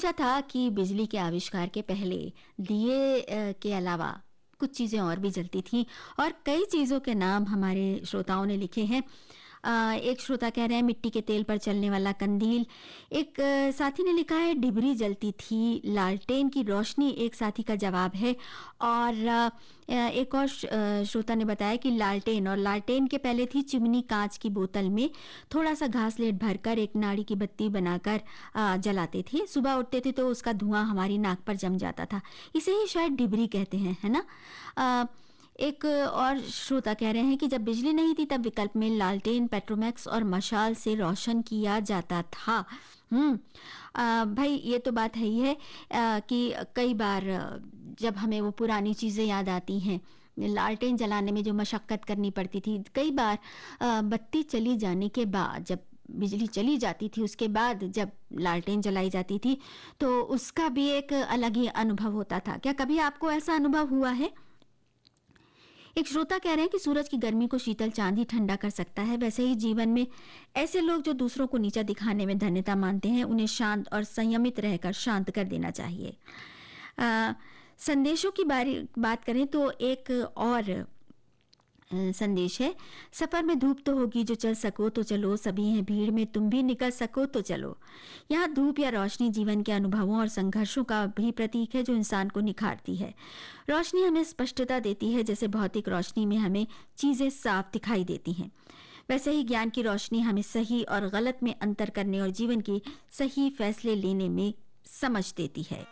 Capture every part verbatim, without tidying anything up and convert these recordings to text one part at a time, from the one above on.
पूछा था कि बिजली के आविष्कार के पहले दिए अ, के अलावा कुछ चीज़ें और भी जलती थीं और कई चीज़ों के नाम हमारे श्रोताओं ने लिखे हैं। अ, एक श्रोता कह रहे हैं मिट्टी के तेल पर चलने वाला कंदील। एक अ, साथी ने लिखा है डिबरी जलती थी, लालटेन की रोशनी एक साथी का जवाब है। और अ, अ, एक और श- अ, श्रोता ने बताया कि लालटेन, और लालटेन के पहले थी चिमनी कांच की बोतल में थोड़ा सा घासलेट भरकर एक नाड़ी की बत्ती बनाकर अ, जलाते थे। सुबह उठते थे तो उसका धुआं हमारी नाक पर जम जाता था। इसे ही शायद डिबरी कहते हैं, है ना। अ, एक और श्रोता कह रहे हैं कि जब बिजली नहीं थी तब विकल्प में लालटेन, पेट्रोमैक्स और मशाल से रोशन किया जाता था। हम्म अ, भाई ये तो बात है ही है अ, कि कई बार अ, जब हमें वो पुरानी चीज़ें याद आती हैं, लालटेन जलाने में जो मशक्क़त करनी पड़ती थी, कई बार अ, बत्ती चली जाने के बाद, जब बिजली चली जाती थी उसके बाद जब लालटेन जलाई जाती थी, तो उसका भी एक अलग ही अनुभव होता था। क्या कभी आपको ऐसा अनुभव हुआ है? एक श्रोता कह रहे हैं कि सूरज की गर्मी को शीतल चांद ही ठंडा कर सकता है। वैसे ही जीवन में ऐसे लोग जो दूसरों को नीचा दिखाने में धन्यता मानते हैं, उन्हें शांत और संयमित रहकर शांत कर देना चाहिए। अ, संदेशों की बारी बात करें तो एक और अ, संदेश है। सफर में धूप तो होगी, जो चल सको तो चलो, सभी हैं भीड़ में, तुम भी निकल सको तो चलो। यहाँ धूप या रोशनी जीवन के अनुभवों और संघर्षों का भी प्रतीक है जो इंसान को निखारती है। रोशनी हमें स्पष्टता देती है, जैसे भौतिक रोशनी में हमें चीजें साफ दिखाई देती हैं। वैसे ही ज्ञान की रोशनी हमें सही और गलत में अंतर करने और जीवन के सही फैसले लेने में समझ देती है।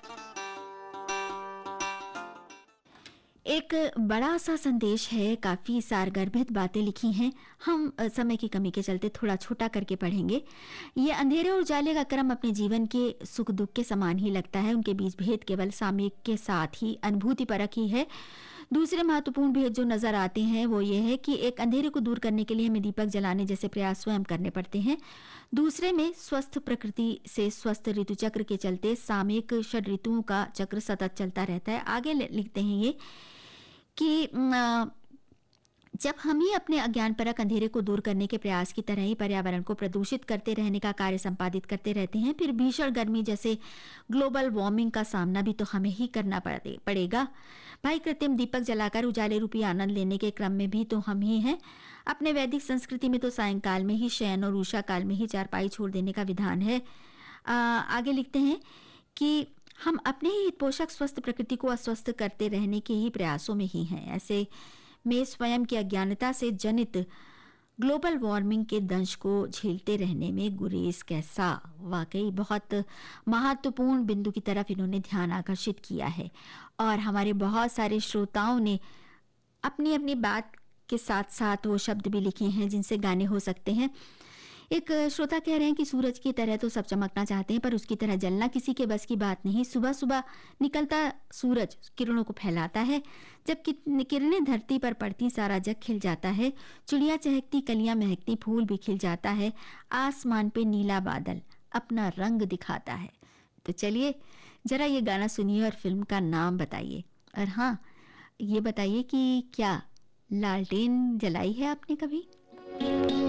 एक बड़ा सा संदेश है, काफी सारगर्भित बातें लिखी हैं। हम अ, समय की कमी के चलते थोड़ा छोटा करके पढ़ेंगे। ये अंधेरे और उजाले का क्रम अपने जीवन के सुख दुख के समान ही लगता है, उनके बीच भेद केवल सामयिक के साथ ही अनुभूति परक ही है। दूसरे महत्वपूर्ण भेद जो नजर आते हैं वो ये है कि एक अंधेरे को दूर करने के लिए हमें दीपक जलाने जैसे प्रयास स्वयं करने पड़ते हैं। दूसरे में स्वस्थ प्रकृति से स्वस्थ ऋतु चक्र के चलते सामयिक षड ऋतुओं का चक्र सतत चलता रहता है। आगे ले- लिखते हैं ये कि न, जब हम ही अपने अज्ञानपरक अंधेरे को दूर करने के प्रयास की तरह ही पर्यावरण को प्रदूषित करते रहने का कार्य संपादित करते रहते हैं, फिर भीषण गर्मी जैसे ग्लोबल वार्मिंग का सामना भी तो हमें ही करना पड़े- पड़ेगा। भाई कृत्रिम दीपक जलाकर उजाले रूपी आनंद लेने के क्रम में भी तो हम ही हैं। अपने वैदिक संस्कृति में तो सायंकाल में ही शयन और उषा काल में ही चारपाई छोड़ देने का विधान है। आ, आगे लिखते हैं कि हम अपने ही हितपोषक स्वस्थ प्रकृति को अस्वस्थ करते रहने के ही प्रयासों में ही हैं। ऐसे में स्वयं की अज्ञानता से जनित ग्लोबल वार्मिंग के दंश को झेलते रहने में गुरेज कैसा। वाकई बहुत महत्वपूर्ण बिंदु की तरफ इन्होंने ध्यान आकर्षित किया है और हमारे बहुत सारे श्रोताओं ने अपनी अपनी बात के साथ साथ वो शब्द भी लिखे हैं जिनसे गाने हो सकते हैं। एक श्रोता कह रहे हैं कि सूरज की तरह तो सब चमकना चाहते हैं, पर उसकी तरह जलना किसी के बस की बात नहीं। सुबह सुबह निकलता सूरज किरणों को फैलाता है, जब कि- किरणें धरती पर पड़ती सारा जग खिल जाता है। चिड़िया चहकती, कलियां महकती, फूल भी खिल जाता है। आसमान पे नीला बादल अपना रंग दिखाता है। तो चलिए जरा ये गाना सुनिए और फिल्म का नाम बताइए। और हाँ, ये बताइए कि क्या लालटेन जलाई है आपने कभी?